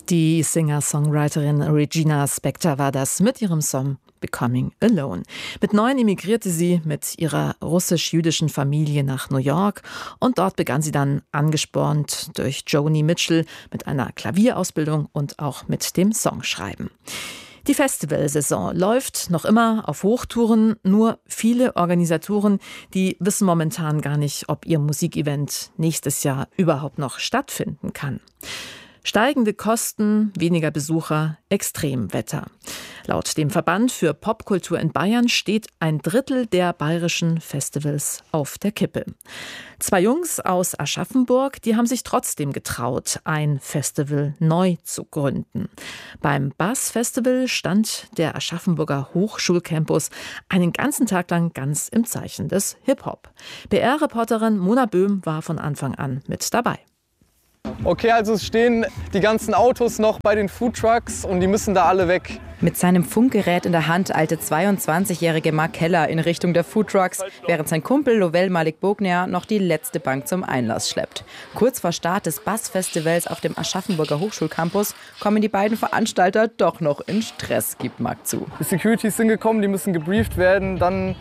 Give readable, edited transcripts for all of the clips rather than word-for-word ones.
Die Singer-Songwriterin Regina Spektor war das mit ihrem Song Becoming Alone. Mit 9 emigrierte sie mit ihrer russisch-jüdischen Familie nach New York und dort begann sie dann, angespornt durch Joni Mitchell, mit einer Klavierausbildung und auch mit dem Songschreiben. Die Festivalsaison läuft noch immer auf Hochtouren, nur viele Organisatoren, die wissen momentan gar nicht, ob ihr Musikevent nächstes Jahr überhaupt noch stattfinden kann. Steigende Kosten, weniger Besucher, Extremwetter. Laut dem Verband für Popkultur in Bayern steht 1/3 der bayerischen Festivals auf der Kippe. 2 Jungs aus Aschaffenburg, die haben sich trotzdem getraut, ein Festival neu zu gründen. Beim BAS-Festival stand der Aschaffenburger Hochschulcampus einen ganzen Tag lang ganz im Zeichen des Hip-Hop. PR-Reporterin Mona Böhm war von Anfang an mit dabei. Okay, also es stehen die ganzen Autos noch bei den Foodtrucks und die müssen da alle weg. Mit seinem Funkgerät in der Hand eilte 22-jährige Mark Keller in Richtung der Foodtrucks, während sein Kumpel Lovell Malik Bogner noch die letzte Bank zum Einlass schleppt. Kurz vor Start des BAS-Festivals auf dem Aschaffenburger Hochschulcampus kommen die beiden Veranstalter doch noch in Stress, gibt Mark zu. Die Securities sind gekommen, die müssen gebrieft werden, dann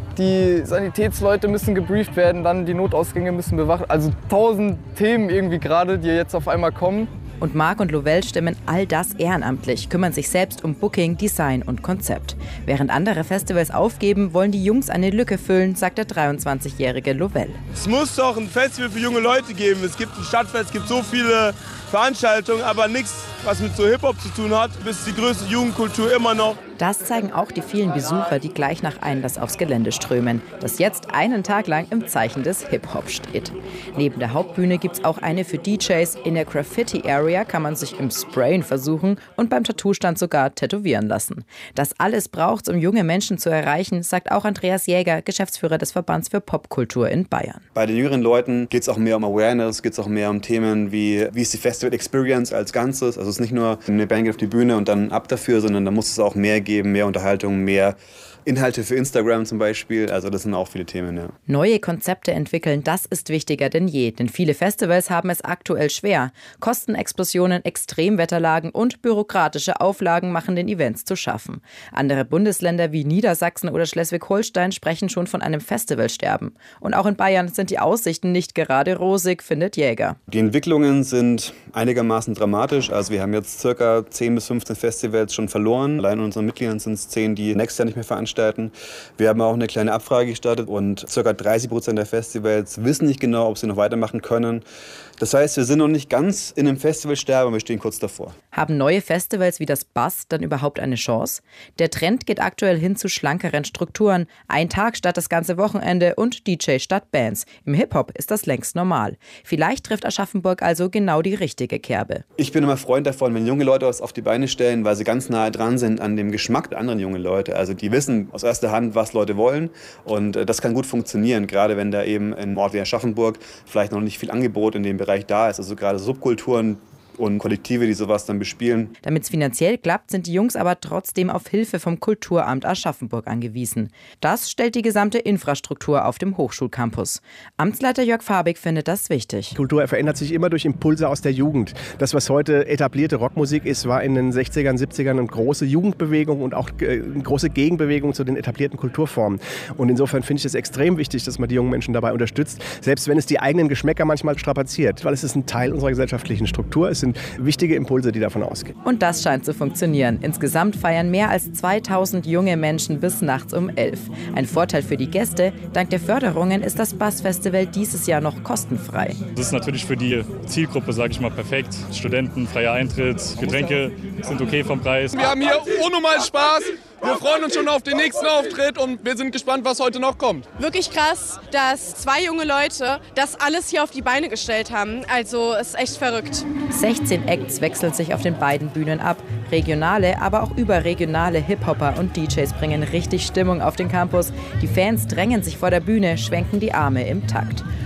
die Sanitätsleute müssen gebrieft werden, dann die Notausgänge müssen bewacht. Also 1000 Themen irgendwie gerade, die jetzt auf einmal kommen. Und Mark und Lovell stemmen all das ehrenamtlich, kümmern sich selbst um Booking, Design und Konzept. Während andere Festivals aufgeben, wollen die Jungs eine Lücke füllen, sagt der 23-jährige Lovell. Es muss doch ein Festival für junge Leute geben. Es gibt ein Stadtfest, es gibt so viele Veranstaltungen, aber nichts, was mit so Hip-Hop zu tun hat, bis die größte Jugendkultur immer noch. Das zeigen auch die vielen Besucher, die gleich nach Einlass aufs Gelände strömen, das jetzt einen Tag lang im Zeichen des Hip-Hop steht. Neben der Hauptbühne gibt es auch eine für DJs. In der Graffiti-Area kann man sich im Sprayen versuchen und beim Tattoo-Stand sogar tätowieren lassen. Das alles braucht's, um junge Menschen zu erreichen, sagt auch Andreas Jäger, Geschäftsführer des Verbands für Popkultur in Bayern. Bei den jüngeren Leuten geht es auch mehr um Awareness, geht es auch mehr um Themen wie ist die Festival Experience als Ganzes. Also es ist nicht nur eine Band geht auf die Bühne und dann ab dafür, sondern da muss es auch mehr geben, mehr Unterhaltung, mehr Inhalte für Instagram zum Beispiel, also das sind auch viele Themen. Ja. Neue Konzepte entwickeln, das ist wichtiger denn je, denn viele Festivals haben es aktuell schwer. Kostenexplosionen, Extremwetterlagen und bürokratische Auflagen machen den Events zu schaffen. Andere Bundesländer wie Niedersachsen oder Schleswig-Holstein sprechen schon von einem Festivalsterben. Und auch in Bayern sind die Aussichten nicht gerade rosig, findet Jäger. Die Entwicklungen sind einigermaßen dramatisch. Also wir haben jetzt ca. 10 bis 15 Festivals schon verloren. Allein unseren Mitgliedern sind es 10, die nächstes Jahr nicht mehr veranstalten. Wir haben auch eine kleine Abfrage gestartet und ca. 30% der Festivals wissen nicht genau, ob sie noch weitermachen können. Das heißt, wir sind noch nicht ganz in einem Festivalsterben, aber wir stehen kurz davor. Haben neue Festivals wie das BAS dann überhaupt eine Chance? Der Trend geht aktuell hin zu schlankeren Strukturen. Ein Tag statt das ganze Wochenende und DJ statt Bands. Im Hip-Hop ist das längst normal. Vielleicht trifft Aschaffenburg also genau die richtige Kerbe. Ich bin immer Freund davon, wenn junge Leute was auf die Beine stellen, weil sie ganz nahe dran sind an dem Geschmack der anderen jungen Leute. Also die wissen aus erster Hand, was Leute wollen und das kann gut funktionieren, gerade wenn da eben in einem Ort wie Aschaffenburg vielleicht noch nicht viel Angebot in dem Bereich da ist, also gerade Subkulturen und Kollektive, die sowas dann bespielen. Damit es finanziell klappt, sind die Jungs aber trotzdem auf Hilfe vom Kulturamt Aschaffenburg angewiesen. Das stellt die gesamte Infrastruktur auf dem Hochschulcampus. Amtsleiter Jörg Fabig findet das wichtig. Kultur verändert sich immer durch Impulse aus der Jugend. Das, was heute etablierte Rockmusik ist, war in den 60ern, 70ern eine große Jugendbewegung und auch eine große Gegenbewegung zu den etablierten Kulturformen. Und insofern finde ich es extrem wichtig, dass man die jungen Menschen dabei unterstützt, selbst wenn es die eigenen Geschmäcker manchmal strapaziert, weil es ist ein Teil unserer gesellschaftlichen Struktur. Es sind wichtige Impulse, die davon ausgehen. Und das scheint zu funktionieren. Insgesamt feiern mehr als 2000 junge Menschen bis nachts um 11. Ein Vorteil für die Gäste: Dank der Förderungen ist das BAS-Festival dieses Jahr noch kostenfrei. Das ist natürlich für die Zielgruppe, sage ich mal, perfekt. Studenten, freier Eintritt, Getränke sind okay vom Preis. Wir haben hier unnormal Spaß. Wir freuen uns schon auf den nächsten Auftritt und wir sind gespannt, was heute noch kommt. Wirklich krass, dass 2 junge Leute das alles hier auf die Beine gestellt haben. Also ist echt verrückt. 16 Acts wechseln sich auf den beiden Bühnen ab. Regionale, aber auch überregionale Hip-Hopper und DJs bringen richtig Stimmung auf den Campus. Die Fans drängen sich vor der Bühne, schwenken die Arme im Takt.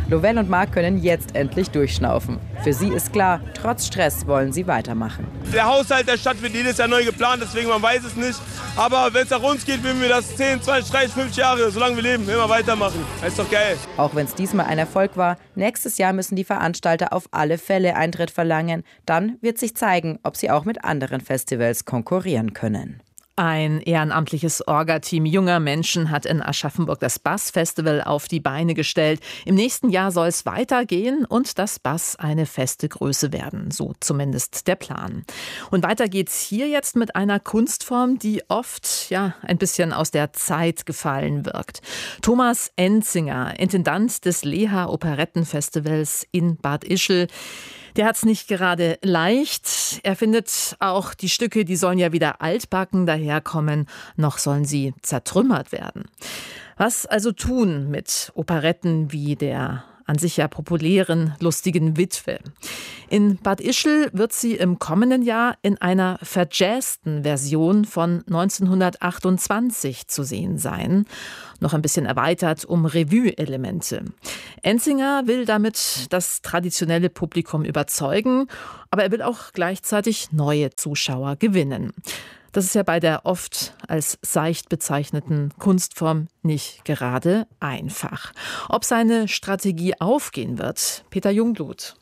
Lovell und Marc können jetzt endlich durchschnaufen. Für sie ist klar, trotz Stress wollen sie weitermachen. Der Haushalt der Stadt wird jedes Jahr neu geplant, deswegen man weiß es nicht. Aber wenn es nach uns geht, würden wir das 10, 20, 30, 50 Jahre, solange wir leben, immer weitermachen. Das ist doch geil. Auch wenn es diesmal ein Erfolg war, nächstes Jahr müssen die Veranstalter auf alle Fälle Eintritt verlangen. Dann wird sich zeigen, ob sie auch mit anderen Festivals konkurrieren können. Ein ehrenamtliches Orga-Team junger Menschen hat in Aschaffenburg das Bass-Festival auf die Beine gestellt. Im nächsten Jahr soll es weitergehen und das Bass eine feste Größe werden. So zumindest der Plan. Und weiter geht's hier jetzt mit einer Kunstform, die oft ein bisschen aus der Zeit gefallen wirkt. Thomas Enzinger, Intendant des Leha Operettenfestivals in Bad Ischl. Der hat's nicht gerade leicht. Er findet auch, die Stücke, die sollen ja wieder altbacken daherkommen, noch sollen sie zertrümmert werden. Was also tun mit Operetten wie der an sich ja populären Lustigen Witwe? In Bad Ischl wird sie im kommenden Jahr in einer verjazzten Version von 1928 zu sehen sein. Noch ein bisschen erweitert um Revue-Elemente. Enzinger will damit das traditionelle Publikum überzeugen, aber er will auch gleichzeitig neue Zuschauer gewinnen. Das ist ja bei der oft als seicht bezeichneten Kunstform nicht gerade einfach. Ob seine Strategie aufgehen wird, Peter Jungblut.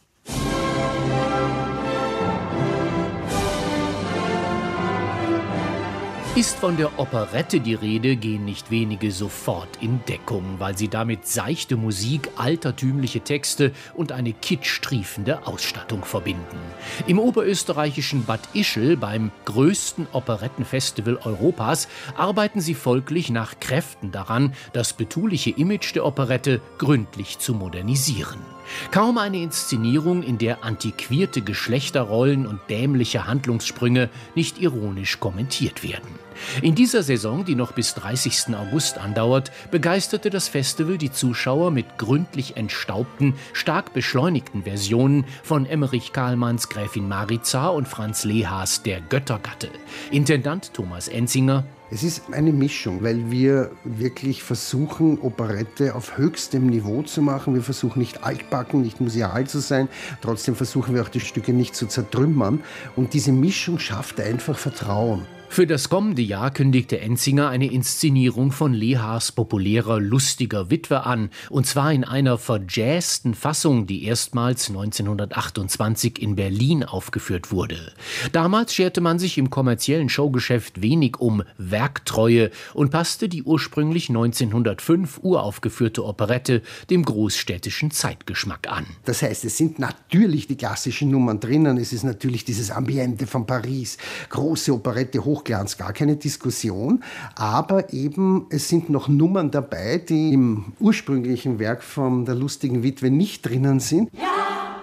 Ist von der Operette die Rede, gehen nicht wenige sofort in Deckung, weil sie damit seichte Musik, altertümliche Texte und eine kitschtriefende Ausstattung verbinden. Im oberösterreichischen Bad Ischl, beim größten Operettenfestival Europas, arbeiten sie folglich nach Kräften daran, das betuliche Image der Operette gründlich zu modernisieren. Kaum eine Inszenierung, in der antiquierte Geschlechterrollen und dämliche Handlungssprünge nicht ironisch kommentiert werden. In dieser Saison, die noch bis 30. August andauert, begeisterte das Festival die Zuschauer mit gründlich entstaubten, stark beschleunigten Versionen von Emmerich Kahlmanns Gräfin Maritza und Franz Lehas Der Göttergatte. Intendant Thomas Enzinger: Es ist eine Mischung, weil wir wirklich versuchen, Operette auf höchstem Niveau zu machen. Wir versuchen nicht altbacken, nicht museal zu sein. Trotzdem versuchen wir auch die Stücke nicht zu zertrümmern. Und diese Mischung schafft einfach Vertrauen. Für das kommende Jahr kündigte Enzinger eine Inszenierung von Lehas populärer Lustiger Witwe an, und zwar in einer verjazzten Fassung, die erstmals 1928 in Berlin aufgeführt wurde. Damals scherte man sich im kommerziellen Showgeschäft wenig um Werktreue und passte die ursprünglich 1905 uraufgeführte Operette dem großstädtischen Zeitgeschmack an. Das heißt, es sind natürlich die klassischen Nummern drinnen. Es ist natürlich dieses Ambiente von Paris, große Operette, Hochglanz, gar keine Diskussion. Aber eben, es sind noch Nummern dabei, die im ursprünglichen Werk von der Lustigen Witwe nicht drinnen sind. Ja,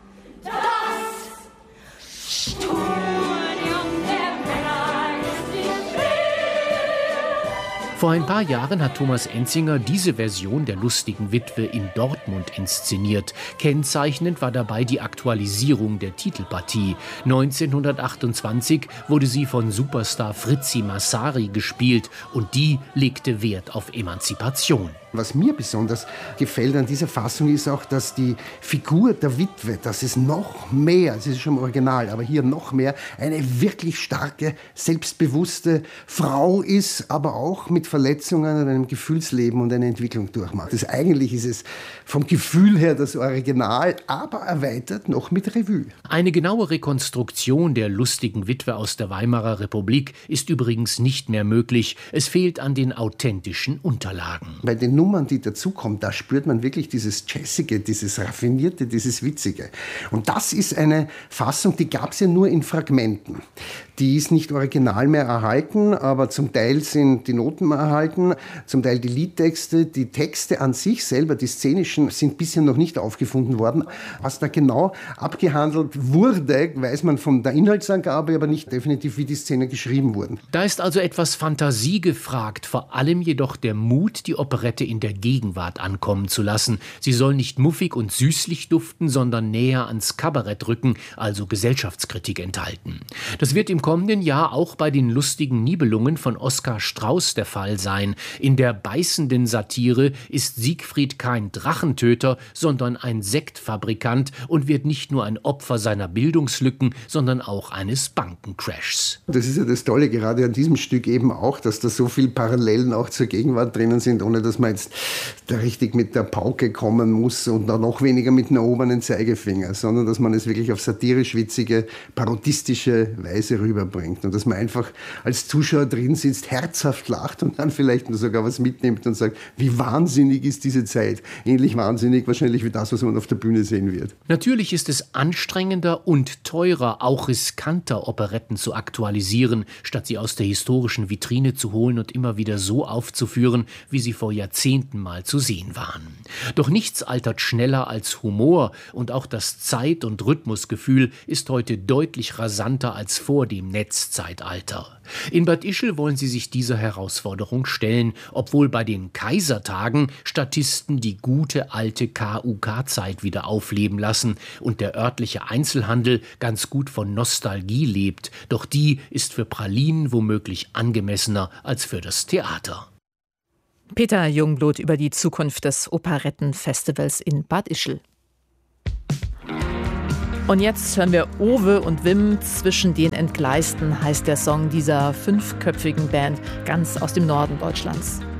das Studium der Männer ist nicht Vor ein paar Jahren hat Thomas Enzinger diese Version der Lustigen Witwe in Dortmund inszeniert. Kennzeichnend war dabei die Aktualisierung der Titelpartie. 1928 wurde sie von Superstar Fritzi Massari gespielt und die legte Wert auf Emanzipation. Was mir besonders gefällt an dieser Fassung ist auch, dass die Figur der Witwe, dass es noch mehr, es ist schon im Original, aber hier noch mehr, eine wirklich starke, selbstbewusste Frau ist, aber auch mit Verletzungen und einem Gefühlsleben und eine Entwicklung durchmacht. Eigentlich ist es vom Gefühl her das Original, aber erweitert noch mit Revue. Eine genaue Rekonstruktion der Lustigen Witwe aus der Weimarer Republik ist übrigens nicht mehr möglich. Es fehlt an den authentischen Unterlagen. Bei den Nummern, die dazukommen, da spürt man wirklich dieses Jazzige, dieses Raffinierte, dieses Witzige. Und das ist eine Fassung, die gab es ja nur in Fragmenten. Die ist nicht original mehr erhalten, aber zum Teil sind die Noten erhalten, zum Teil die Liedtexte. Die Texte an sich selber, die szenischen, sind bisher noch nicht aufgefunden worden. Was da genau abgehandelt wurde, weiß man von der Inhaltsangabe, aber nicht definitiv, wie die Szenen geschrieben wurden. Da ist also etwas Fantasie gefragt, vor allem jedoch der Mut, die Operette in der Gegenwart ankommen zu lassen. Sie soll nicht muffig und süßlich duften, sondern näher ans Kabarett rücken, also Gesellschaftskritik enthalten. Das wird im kommenden Jahr auch bei den lustigen Nibelungen von Oskar Strauß der Fall sein. In der beißenden Satire ist Siegfried kein Drachentöter, sondern ein Sektfabrikant und wird nicht nur ein Opfer seiner Bildungslücken, sondern auch eines Bankencrashs. Das ist ja das Tolle gerade an diesem Stück eben auch, dass da so viele Parallelen auch zur Gegenwart drinnen sind, ohne dass man jetzt da richtig mit der Pauke kommen muss und noch weniger mit einem erhobenen Zeigefinger, sondern dass man es wirklich auf satirisch-witzige, parodistische Weise rüberbringt und dass man einfach als Zuschauer drin sitzt, herzhaft lacht und dann vielleicht nur sogar was mitnimmt und sagt, wie wahnsinnig ist diese Zeit. Ähnlich wahnsinnig wahrscheinlich wie das, was man auf der Bühne sehen wird. Natürlich ist es anstrengender und teurer, auch riskanter Operetten zu aktualisieren, statt sie aus der historischen Vitrine zu holen und immer wieder so aufzuführen, wie sie vor Jahrzehnten mal zu sehen waren. Doch nichts altert schneller als Humor und auch das Zeit- und Rhythmusgefühl ist heute deutlich rasanter als vor dem Netzzeitalter. In Bad Ischl wollen sie sich dieser Herausforderung stellen, obwohl bei den Kaisertagen Statisten die gute alte KUK-Zeit wieder aufleben lassen und der örtliche Einzelhandel ganz gut von Nostalgie lebt. Doch die ist für Pralinen womöglich angemessener als für das Theater. Peter Jungblut über die Zukunft des Operettenfestivals in Bad Ischl. Und jetzt hören wir Owe und Wim zwischen den Entgleisten, heißt der Song dieser 5-köpfigen Band ganz aus dem Norden Deutschlands.